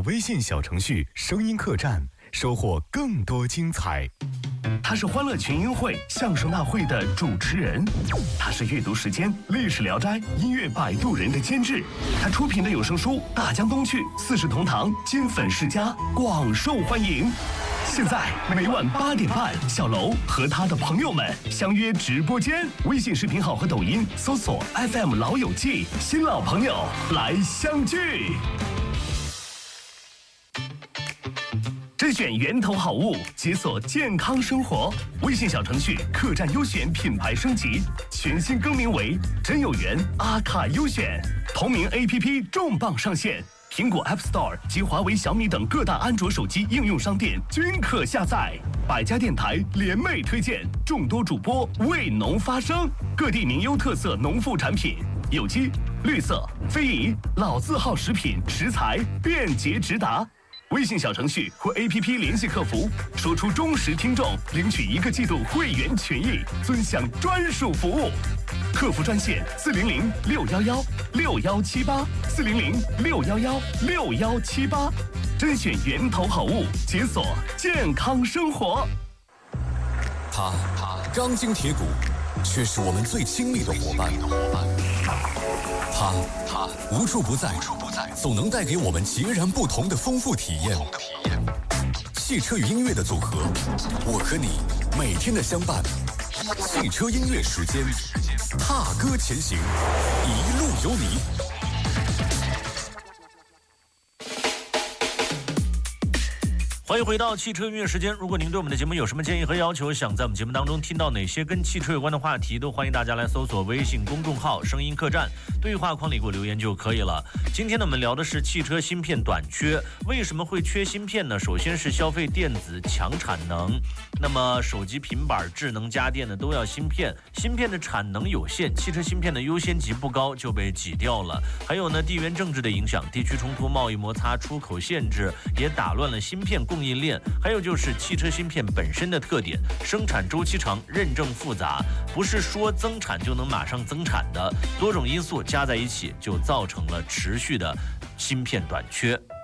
微信小程序声音客栈，收获更多精彩。 他是欢乐群英会相声大会的主持人，他是阅读时间历史聊斋音乐摆渡人的监制，他出品的有声书《大江东去》《四世同堂》金粉世家广受欢迎。现在每晚8点半，小楼和他的朋友们相约直播间，微信视频号和抖音搜索 FM 老友记，新老朋友来相聚。甄选源头好物，解锁健康生活。微信小程序客栈优选品牌升级，全新更名为真有缘阿卡优选。同名 APP 重磅上线，苹果 App Store 及华为、小米等各大安卓手机应用商店均可下载。百家电台联袂推荐，众多主播为农发声，各地名优特色农副产品，有机、绿色、非遗、老字号食品食材便捷直达。微信小程序或 APP 联系客服，说出忠实听众，领取1个季度会员权益，尊享专属服务。客服专线400-611-6178，400-611-6178，甄选源头好物，解锁健康生活。 他钢筋铁骨，却是我们最亲密的伙伴。他无处不在，总能带给我们截然不同的丰富体验。汽车与音乐的组合，我和你每天的相伴。汽车音乐时间，踏歌前行，一路有你。 欢迎回到汽车音乐时间。如果您对我们的节目有什么建议和要求，想在我们节目当中听到哪些跟汽车有关的话题，都欢迎大家来搜索微信公众号声音客栈，对话框里给我留言就可以了。今天呢，我们聊的是汽车芯片短缺。为什么会缺芯片呢？首先是消费电子抢产能，那么手机、平板、智能家电呢都要芯片，芯片的产能有限，汽车芯片的优先级不高，就被挤掉了。还有呢，地缘政治的影响，地区冲突、贸易摩擦、出口限制也打乱了芯片供应链。还有就是汽车芯片本身的特点，生产周期长，认证复杂，不是说增产就能马上增产的，多种因素加在一起，就造成了持续的芯片短缺。